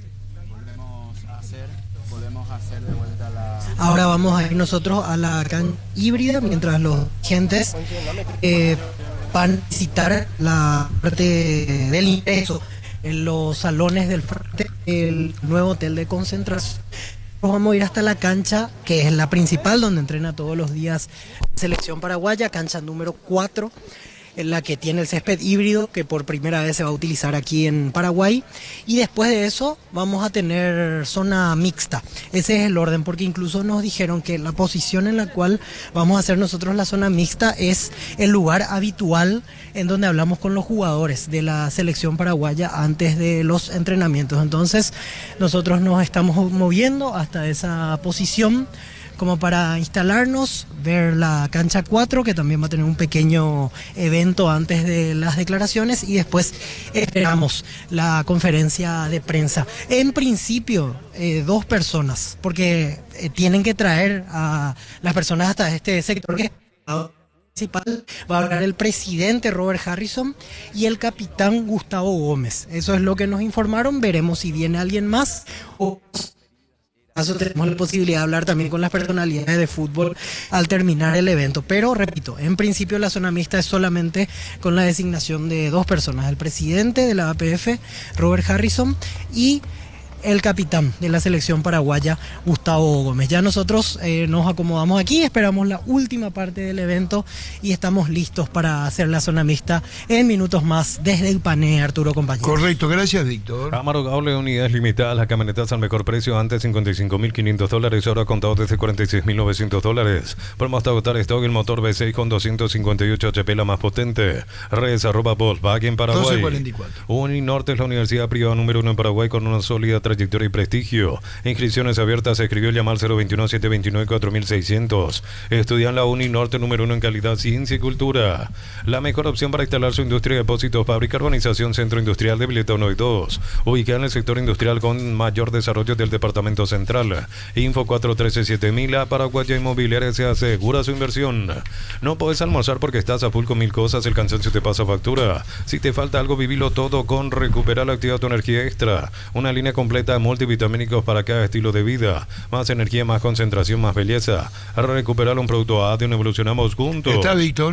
Ahora vamos a ir nosotros a la cancha híbrida mientras los gentes eh, van a visitar la parte del ingreso en los salones del frente del nuevo hotel de concentración. Nos vamos a ir hasta la cancha, que es la principal, donde entrena todos los días la selección paraguaya, cancha número cuatro, en la que tiene el césped híbrido, que por primera vez se va a utilizar aquí en Paraguay. Y después de eso vamos a tener zona mixta. Ese es el orden, porque incluso nos dijeron que la posición en la cual vamos a hacer nosotros la zona mixta es el lugar habitual en donde hablamos con los jugadores de la selección paraguaya antes de los entrenamientos. Entonces nosotros nos estamos moviendo hasta esa posición como para instalarnos, ver la cancha cuatro, que también va a tener un pequeño evento antes de las declaraciones, y después esperamos la conferencia de prensa. En principio, eh, dos personas, porque eh, tienen que traer a las personas hasta este sector que principal. Va a hablar el presidente Robert Harrison y el capitán Gustavo Gómez. Eso es lo que nos informaron. Veremos si viene alguien más o... tenemos la posibilidad de hablar también con las personalidades de fútbol al terminar el evento, pero repito, en principio la zona mixta es solamente con la designación de dos personas, el presidente de la A P F, Robert Harrison, y el capitán de la selección paraguaya, Gustavo Gómez. Ya nosotros eh, nos acomodamos aquí, esperamos la última parte del evento y estamos listos para hacer la zona mixta en minutos más desde el Pané, Arturo, compañero. Correcto, gracias, Víctor. Amaro Gable, unidades limitadas, las camionetas al mejor precio, antes cincuenta y cinco mil quinientos dólares, ahora contado desde cuarenta y seis mil novecientos dólares. Podemos hasta agotar stock, el motor V seis con doscientos cincuenta y ocho H P, la más potente. Redes arroba Volkswagen Paraguay. doce cuarenta y cuatro. Uninorte es la universidad privada número uno en Paraguay con una sólida trayectoria trayectoria y prestigio. Inscripciones abiertas. Se escribió llamar cero veintiuno, setecientos veintinueve, cuatro mil seiscientos. Estudia en la Uni Norte número uno en calidad, ciencia y cultura. La mejor opción para instalar su industria de depósitos, fábrica, urbanización, centro industrial de Bileta uno y dos. Ubicada en el sector industrial con mayor desarrollo del departamento central. Info cuatro uno tres siete mil. A Paraguaya Inmobiliaria se asegura su inversión. No puedes almorzar porque estás a full con mil cosas. El cansancio te pasa factura. Si te falta algo, vivilo todo con Recuperar la Actividad Tu Energía Extra. Una línea completa de multivitamínicos para cada estilo de vida. Más energía, más concentración, más belleza. Recuperar un producto A D N, evolucionamos juntos. ¿Está Víctor?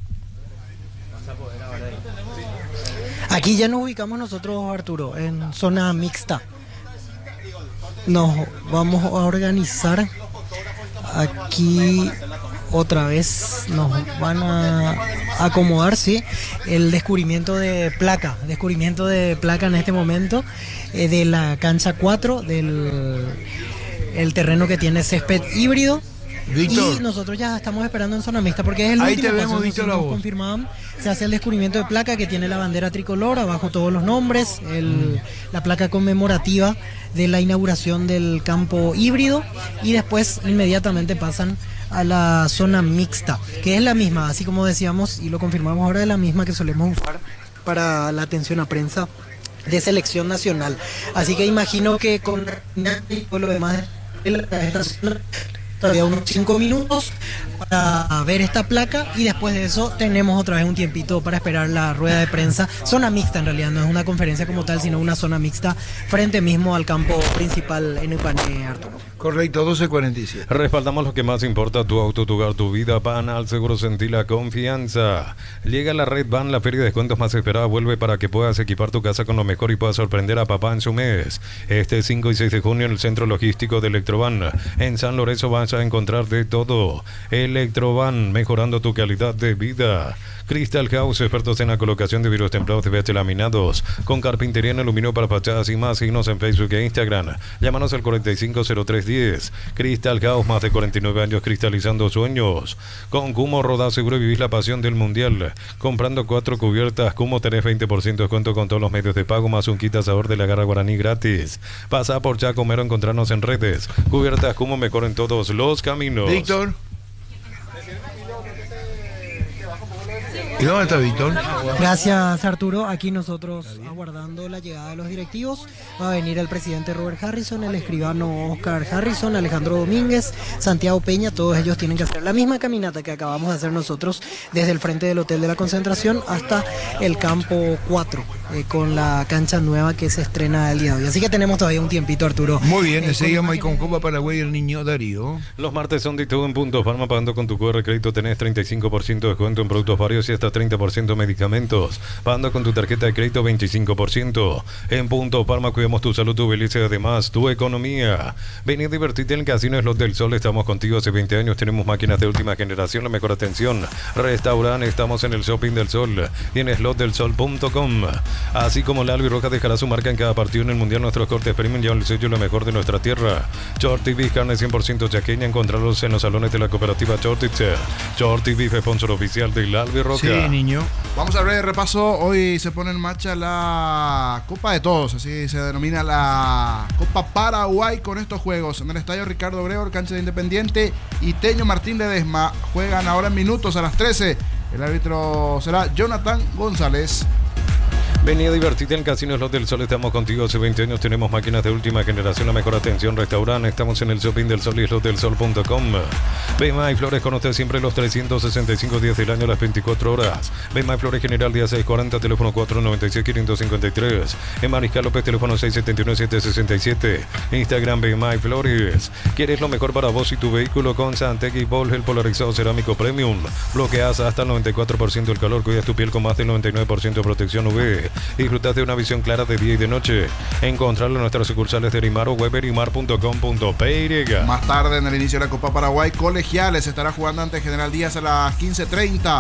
Aquí ya nos ubicamos nosotros, Arturo, en zona mixta. Nos vamos a organizar aquí otra vez. Nos van a acomodar, sí, el descubrimiento de placa. Descubrimiento de placa en este momento eh, de la cancha cuatro, del el terreno que tiene césped híbrido. Víctor. Y nosotros ya estamos esperando en zona mixta porque es el Ahí último te vemos, paso. Víctor, Nos la voz. confirmaban. Se hace el descubrimiento de placa que tiene la bandera tricolor, abajo todos los nombres, el, la placa conmemorativa de la inauguración del campo híbrido, y después inmediatamente pasan a la zona mixta, que es la misma, así como decíamos y lo confirmamos ahora, es la misma que solemos usar para la atención a prensa de selección nacional. Así que imagino que con lo demás de esta zona todavía unos cinco minutos para ver esta placa, y después de eso tenemos otra vez un tiempito para esperar la rueda de prensa. Zona mixta en realidad, no es una conferencia como tal, sino una zona mixta frente mismo al campo principal en Ipané, Arturo. Correcto, doce cuarenta y siete. Respaldamos lo que más importa, tu auto, tu hogar, tu vida. Banal Seguro, sentí la confianza. Llega la Red Ban, la feria de descuentos más esperada, vuelve para que puedas equipar tu casa con lo mejor y puedas sorprender a papá en su mes. Este cinco y seis de junio en el centro logístico de Electroban. En San Lorenzo vas a encontrar de todo. Electroban, mejorando tu calidad de vida. Crystal House, expertos en la colocación de vidrios templados de V H laminados, con carpintería en aluminio para fachadas y más. Signos en Facebook e Instagram. Llámanos al cuarenta y cinco cero tres diez. Crystal House, más de cuarenta y nueve años cristalizando sueños. Con Cumo Roda Seguro vivís la pasión del mundial. Comprando cuatro cubiertas Cumo tenés veinte por ciento de descuento con todos los medios de pago, más un kit asador de la Garra Guaraní gratis. Pasa por Chaco Mero, encontrarnos en redes. Cubiertas Cumo, mejor en todos los caminos. Víctor. ¿Y dónde está Víctor? Gracias, Arturo. Aquí nosotros aguardando la llegada de los directivos. Va a venir el presidente Robert Harrison, el escribano Oscar Harrison, Alejandro Domínguez, Santiago Peña. Todos ellos tienen que hacer la misma caminata que acabamos de hacer nosotros desde el frente del Hotel de la Concentración hasta el campo cuatro, eh, con la cancha nueva que se estrena el día de hoy. Así que tenemos todavía un tiempito, Arturo. Muy bien, eh, seguimos ahí con Copa Paraguay, el niño Darío. Los martes son de todo en Puntos Farma. Pagando con tu Q R crédito tenés treinta y cinco por ciento de descuento en productos varios y hasta treinta por ciento medicamentos. Pagando con tu tarjeta de crédito veinticinco por ciento. En Punto Parma cuidamos tu salud, tu belleza y además tu economía. Vení a divertirte en el Casino Slot del Sol. Estamos contigo hace veinte años. Tenemos máquinas de última generación, la mejor atención. Restaurante, estamos en el Shopping del Sol y en slot del sol punto com. Así como la Albirroja dejará su marca en cada partido en el Mundial. Nuestros cortes premium llevan el sello lo mejor de nuestra tierra. Shorty Beef, carne cien por ciento chaqueña. Encontrarlos en los salones de la cooperativa Shortitzer. Shorty Beef, sponsor oficial del Albirroja. Sí, niño. Vamos a ver el repaso. Hoy se pone en marcha la Copa de Todos, así se denomina la Copa Paraguay, con estos juegos. En el estadio Ricardo Breor, cancha de Independiente y Teño Martín Ledesma. Juegan ahora en minutos a las trece. El árbitro será Jonathan González. Vení a divertirte en Casino Slot del Sol. Estamos contigo hace veinte años. Tenemos máquinas de última generación, la mejor atención, restaurante. Estamos en el Shopping del Sol y slot del sol punto com. B M A y Flores, conoce siempre los trescientos sesenta y cinco días del año, las veinticuatro horas. B M A y Flores General, día seiscientos cuarenta, teléfono cuatro nueve seis, quinientos cincuenta y tres. En Mariscal López, teléfono seis siete nueve, siete seis siete. Instagram B M A y Flores. ¿Quieres lo mejor para vos y tu vehículo? Con Santec y Bol, el polarizado cerámico premium. Bloqueas hasta el noventa y cuatro por ciento del calor. Cuidas tu piel con más del noventa y nueve por ciento de protección U V. Disfrutas de una visión clara de día y de noche. Encontrarlo en nuestras sucursales de Erimar o web erimar punto com punto p y. Más tarde, en el inicio de la Copa Paraguay, Colegiales estará jugando ante General Díaz a las quince treinta.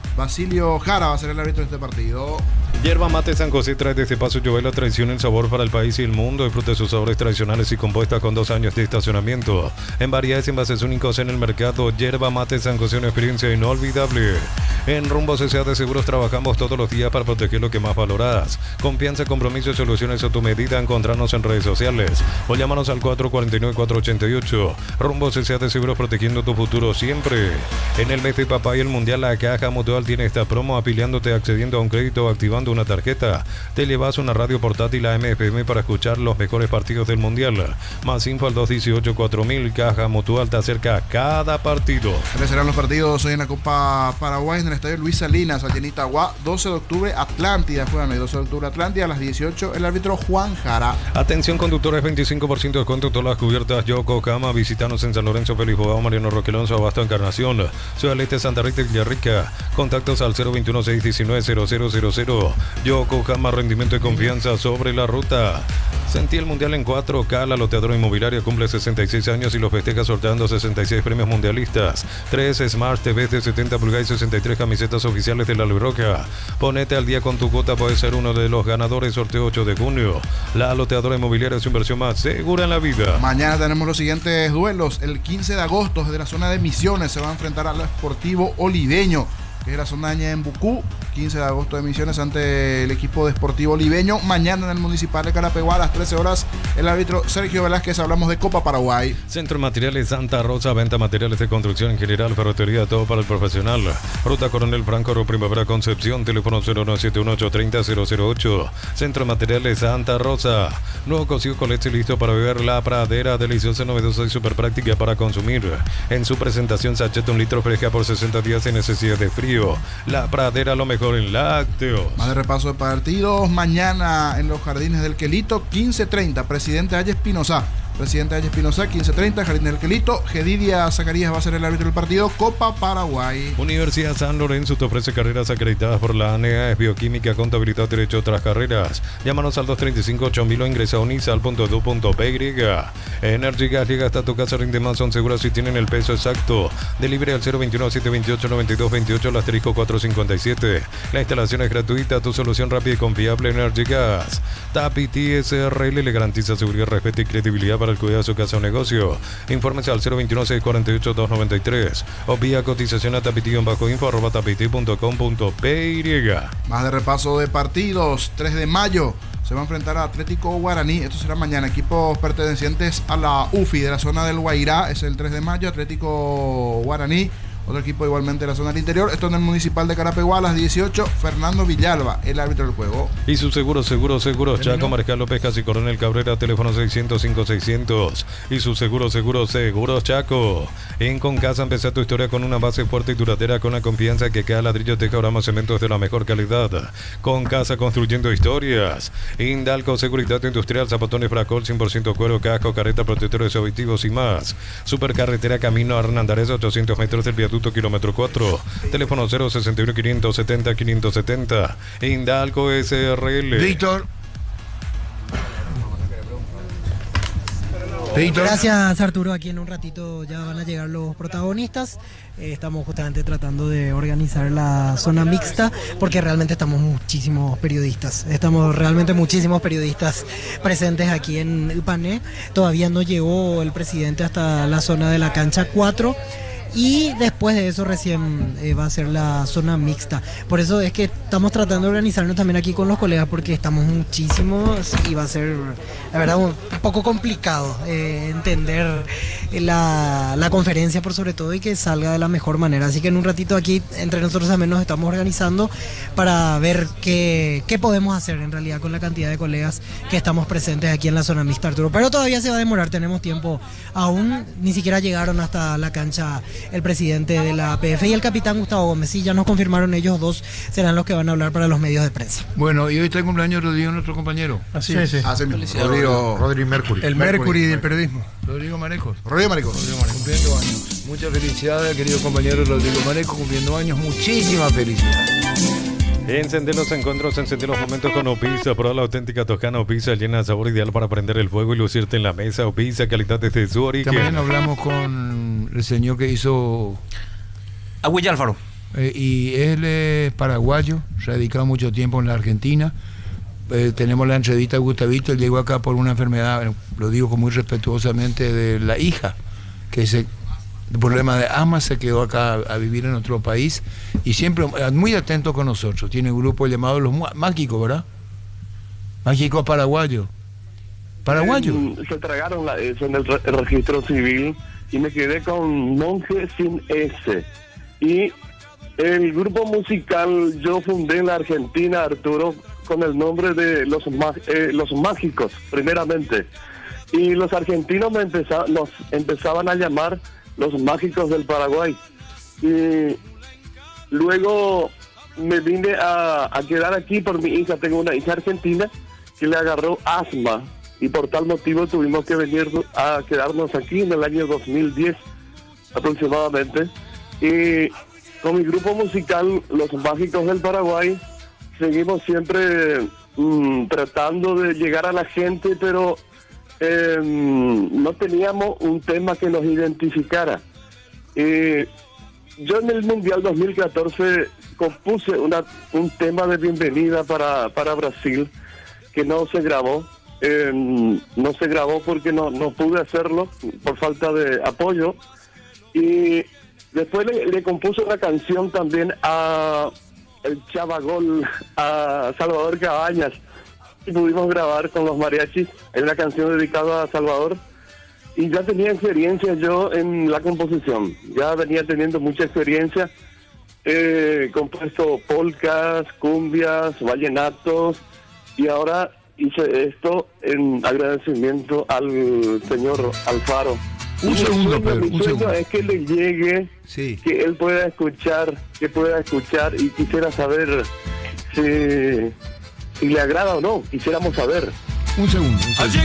Basilio Jara va a ser el árbitro de este partido. Yerba Mate San José trae desde Paso Llobel la tradición y el sabor para el país y el mundo. Disfruta de sus sabores tradicionales y compuestas con dos años de estacionamiento. En variedades y envases únicos en el mercado. Yerba Mate San José, una experiencia inolvidable. En Rumbo C C A de Seguros trabajamos todos los días para proteger lo que más valoras. Confianza, compromiso y soluciones a tu medida. Encontrarnos en redes sociales o llámanos al cuatro cuatro nueve, cuatro ocho ocho. Rumbo C C A de Seguros, protegiendo tu futuro siempre. En el mes de papá y el mundial, la Caja Mutual tiene esta promo: afiliándote, accediendo a un crédito o activando una tarjeta. Te llevas una radio portátil a M F M para escuchar los mejores partidos del mundial. Más info al dos uno ocho cuatro mil. Caja Mutual te acerca a cada partido. ¿Cuáles serán los partidos hoy en la Copa Paraguay? En el estadio Luis Salinas, allí en Itagua. doce de octubre, Atlántida. Juegan hoy doce de octubre, Atlántida. A las dieciocho, el árbitro Juan Jara. Atención conductores, veinticinco por ciento de descuento en todas las cubiertas Yokohama. Visítanos en San Lorenzo, Feliz Bogado, Mariano Roquelonzo, Abasto, Encarnación, Ciudad Este, Santa Rita y Villarrica. Contactos al cero veintiuno, seiscientos diecinueve, cero cero cero cero. Yokohama, rendimiento y confianza sobre la ruta. Sentí el mundial en cuatro K. La loteadora inmobiliaria cumple sesenta y seis años y los festeja sorteando sesenta y seis premios mundialistas, tres Smart T Vs de setenta pulgadas y sesenta y tres camisetas oficiales de la Albirroja. Ponete al día con tu cuota, puedes ser uno de los ganadores. Sorteo ocho de junio. La loteadora inmobiliaria es su inversión más segura en la vida. Mañana tenemos los siguientes duelos. El quince de agosto, desde la zona de Misiones, se va a enfrentar al Sportivo Oliveño, que es la zona de Ñembucú. quince de agosto de Misiones ante el equipo de Sportivo Oliveño. Mañana en el Municipal de Carapeguá a las trece horas, el árbitro Sergio Velázquez. Hablamos de Copa Paraguay. Centro de Materiales Santa Rosa, venta materiales de construcción en general, ferretería, todo para el profesional. Ruta Coronel Franco, Ro Primavera, Concepción, teléfono cero nueve siete uno ocho tres cero cero cero ocho. Centro de Materiales Santa Rosa. Nuevo cocido con leche listo para beber. La Pradera, deliciosa, novedosa y súper práctica para consumir. En su presentación, sachet un litro fresca por sesenta días sin necesidad de frío. La Pradera, lo mejor en lácteos. Más de repaso de partidos. Mañana en los Jardines del Quelito, quince treinta, Presidente Valle Espinosa. Presidente Valle Espinosa, quince treinta, Jardines del Quelito. Gedidia Zacarías va a ser el árbitro del partido. Copa Paraguay. Universidad San Lorenzo te ofrece carreras acreditadas por la A N E A, es bioquímica, contabilidad, derecho, otras carreras. Llámanos al dos tres cinco, ocho mil o ingresa a unisal punto edu punto p y. Energy Gas llega hasta tu casa, rinde más, son seguras si tienen el peso exacto. Delivery al cero veintiuno, setecientos veintiocho, noventa y dos veintiocho, el asterisco cuatrocientos cincuenta y siete. La instalación es gratuita, tu solución rápida y confiable. Energy Gas. Tapiti S R L le garantiza seguridad, respeto y credibilidad para el cuidado de su casa o negocio. Infórmese al cero veintiuno, seiscientos cuarenta y ocho, doscientos noventa y tres o vía cotización a tapiti-info arroba tapiti punto com punto p y. Más de repaso de partidos. tres de mayo se va a enfrentar a Atlético Guaraní. Esto será mañana. Equipos pertenecientes a la U F I de la zona del Guairá. Es el tres de mayo. Atlético Guaraní. Otro equipo igualmente de la zona del interior. Esto en el Municipal de Carapeguá a las dieciocho. Fernando Villalba, el árbitro del juego. Y su seguro, seguro, seguro. Chaco, Mariscal López, Casi Coronel Cabrera, teléfono seiscientos cinco seiscientos. Y su seguro, seguro, seguro, Chaco. En Concasa empezá tu historia con una base fuerte y duradera, con la confianza que cada ladrillo te cabramos cementos de la mejor calidad. Concasa, construyendo historias. Indalco, seguridad industrial, zapatones Fracol, cien por ciento cuero, casco, careta, protectores auditivos y más. Supercarretera Camino a Hernandez, ochocientos metros del viaducto kilómetro cuatro. Teléfono cero sesenta y uno, quinientos setenta, quinientos setenta. Indalco S R L. Víctor. Gracias, Arturo. Aquí en un ratito ya van a llegar los protagonistas. Eh, estamos justamente tratando de organizar la zona mixta porque realmente estamos muchísimos periodistas. Estamos realmente muchísimos periodistas presentes aquí en Ipané. Todavía no llegó el presidente hasta la zona de la cancha cuatro. Y después de eso recién eh, va a ser la zona mixta. Por eso es que estamos tratando de organizarnos también aquí con los colegas, porque estamos muchísimos y va a ser, la verdad, un poco complicado eh, entender la, la conferencia por sobre todo y que salga de la mejor manera. Así que en un ratito aquí entre nosotros también nos estamos organizando para ver qué, qué podemos hacer en realidad con la cantidad de colegas que estamos presentes aquí en la zona mixta, Arturo. Pero todavía se va a demorar, tenemos tiempo aún, ni siquiera llegaron hasta la cancha el presidente de la A P F y el capitán Gustavo Gómez. Sí, ya nos confirmaron, ellos dos serán los que van a hablar para los medios de prensa. Bueno, y hoy está el cumpleaños Rodrigo, nuestro compañero. Así sí, es. Sí. Hace Rodrigo, Rodrigo Mercury. El Mercury, Mercury del periodismo. Rodrigo Marecos. Rodrigo Marecos. Rodrigo Marecos. Cumpliendo años. Muchas felicidades, querido compañero Rodrigo Marecos, cumpliendo años. Muchísimas felicidades. Encender los encuentros, encender los momentos con Opisa. Probar la auténtica toscana Opisa, llena de sabor, ideal para prender el fuego y lucirte en la mesa. Opisa, calidad desde su origen. También hablamos con el señor que hizo... Agüilla Alfaro. eh, y él es paraguayo, radicado mucho tiempo en la Argentina. Eh, tenemos la entrevista de Gustavito, él llegó acá por una enfermedad, lo digo muy respetuosamente, de la hija, que se, el problema de asma, se quedó acá a, a vivir en otro país, y siempre muy atento con nosotros. Tiene un grupo llamado Los Mágicos, ¿verdad? Mágicos Paraguayos. Paraguayo. Eh, se tragaron la S en el, re el registro civil y me quedé con Monje sin S. Y el grupo musical yo fundé en la Argentina, Arturo, con el nombre de Los, eh, los Mágicos, primeramente. Y los argentinos me empeza nos empezaban a llamar Los Mágicos del Paraguay. Y luego me vine a, a quedar aquí por mi hija. Tengo una hija argentina que le agarró asma, y por tal motivo tuvimos que venir a quedarnos aquí en el año dos mil diez aproximadamente. Y con mi grupo musical Los Mágicos del Paraguay seguimos siempre mmm, tratando de llegar a la gente, pero eh, no teníamos un tema que nos identificara. Y yo en el Mundial dos mil catorce compuse una, un tema de bienvenida para, para Brasil, que no se grabó. Eh, no se grabó porque no, no pude hacerlo por falta de apoyo, y después le, le compuse una canción también a el Chavagol, a Salvador Cabañas, y pudimos grabar con los mariachis. Es una canción dedicada a Salvador, y ya tenía experiencia yo en la composición, ya venía teniendo mucha experiencia. He compuesto polcas, cumbias, vallenatos, y ahora hice esto en agradecimiento al señor Alfaro. Un mi segundo, sueño, Pedro, mi un sueño segundo. es que le llegue, sí. que él pueda escuchar, que pueda escuchar, y quisiera saber si, si le agrada o no, quisiéramos saber. Un segundo. Un segundo.